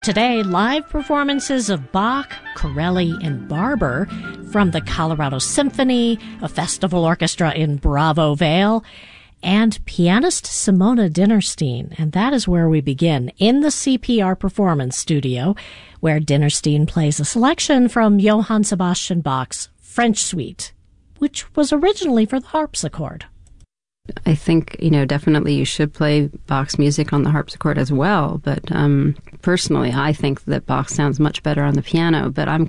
Today, live performances of Bach, Corelli, and Barber from the Colorado Symphony, a festival orchestra in Bravo Vale, and pianist Simona Dinnerstein. And that is where we begin, in the CPR Performance Studio, where Dinnerstein plays a selection from Johann Sebastian Bach's French Suite, which was originally for the harpsichord. I think, definitely you should play Bach's music on the harpsichord as well. But personally, I think that Bach sounds much better on the piano. But I'm